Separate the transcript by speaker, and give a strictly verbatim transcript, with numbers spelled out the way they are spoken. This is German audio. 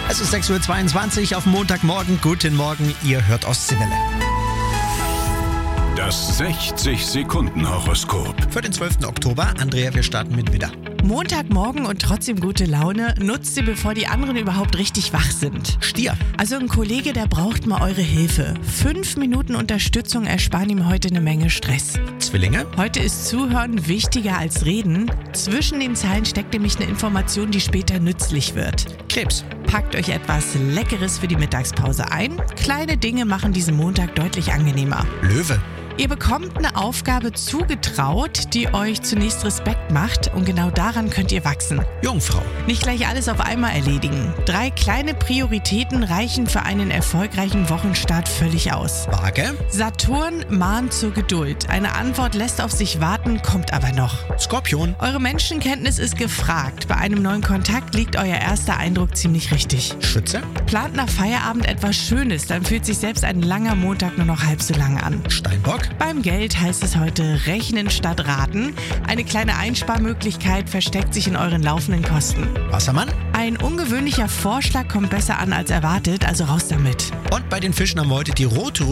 Speaker 1: Es ist sechs Uhr zweiundzwanzig auf Montagmorgen. Guten Morgen, ihr hört Ostseewelle.
Speaker 2: Das sechzig-Sekunden-Horoskop.
Speaker 1: Für den zwölften Oktober, Andrea, wir starten mit Widder.
Speaker 3: Montagmorgen und trotzdem gute Laune. Nutzt sie, bevor die anderen überhaupt richtig wach sind.
Speaker 1: Stier.
Speaker 3: Also ein Kollege, der braucht mal eure Hilfe. Fünf Minuten Unterstützung ersparen ihm heute eine Menge Stress.
Speaker 1: Zwillinge.
Speaker 3: Heute ist Zuhören wichtiger als Reden. Zwischen den Zeilen steckt nämlich eine Information, die später nützlich wird.
Speaker 1: Krebs.
Speaker 3: Packt euch etwas Leckeres für die Mittagspause ein. Kleine Dinge machen diesen Montag deutlich angenehmer.
Speaker 1: Löwe.
Speaker 3: Ihr bekommt eine Aufgabe zugetraut, die euch zunächst Respekt macht, und genau daran könnt ihr wachsen.
Speaker 1: Jungfrau.
Speaker 3: Nicht gleich alles auf einmal erledigen. Drei kleine Prioritäten reichen für einen erfolgreichen Wochenstart völlig aus.
Speaker 1: Waage.
Speaker 3: Saturn mahnt zur Geduld. Eine Antwort lässt auf sich warten, kommt aber noch.
Speaker 1: Skorpion.
Speaker 3: Eure Menschenkenntnis ist gefragt. Bei einem neuen Kontakt liegt euer erster Eindruck ziemlich richtig.
Speaker 1: Schütze.
Speaker 3: Plant nach Feierabend etwas Schönes, dann fühlt sich selbst ein langer Montag nur noch halb so lang an.
Speaker 1: Steinbock.
Speaker 3: Beim Geld heißt es heute rechnen statt raten. Eine kleine Einsparmöglichkeit versteckt sich in euren laufenden Kosten.
Speaker 1: Wassermann.
Speaker 3: Ein ungewöhnlicher Vorschlag kommt besser an als erwartet, also raus damit.
Speaker 1: Und bei den Fischen haben wir heute die rote